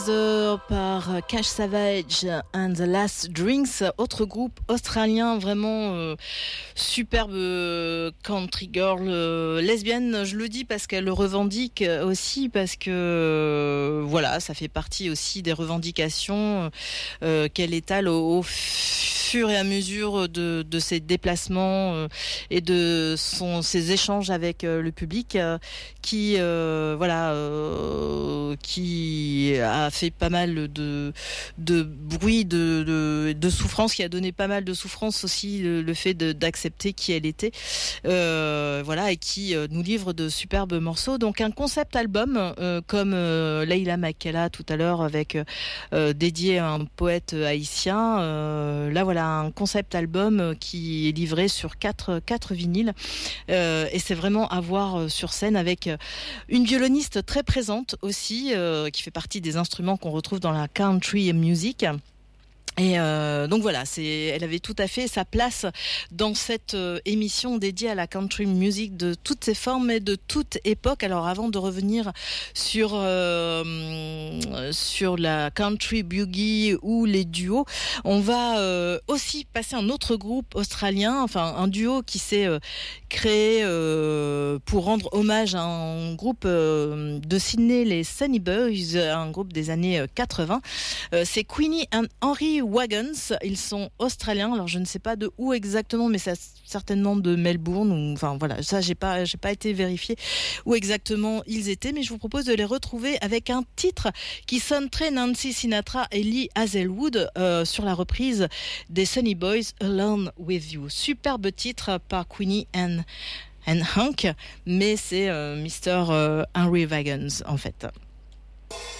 Par Cash Savage and the Last Drinks, autre groupe australien vraiment superbe, country girl lesbienne. Je le dis parce qu'elle le revendique aussi, parce que voilà, ça fait partie aussi des revendications qu'elle étale au fur et à mesure de ses déplacements et de ses échanges avec le public, qui qui a fait pas mal de bruit, de souffrance, qui a donné pas mal de souffrance aussi, le fait d'accepter qui elle était, et qui nous livre de superbes morceaux. Donc un concept album, comme Leila Makella tout à l'heure, avec dédié à un poète haïtien. Là voilà, un concept album qui est livré sur quatre vinyles, et c'est vraiment à voir sur scène, avec une violoniste très présente aussi, qui fait partie des instruments qu'on retrouve dans la country music. Et donc voilà, elle avait tout à fait sa place dans cette émission dédiée à la country music de toutes ses formes et de toute époque. Alors avant de revenir sur la country boogie ou les duos, on va aussi passer un autre groupe australien, enfin un duo qui s'est créé pour rendre hommage à un groupe de Sydney, les Sunny Boys, un groupe des années 80. C'est Queenie and Henry Wagons. Ils sont australiens. Alors je ne sais pas de où exactement, mais c'est certainement de Melbourne, ou enfin voilà, ça j'ai pas été vérifié où exactement ils étaient, mais je vous propose de les retrouver avec un titre qui sonne très Nancy Sinatra et Lee Hazelwood, sur la reprise des Sunny Boys, Alone With You. Superbe titre par Queenie and Hank, mais c'est Mr. Henry Wagons en fait.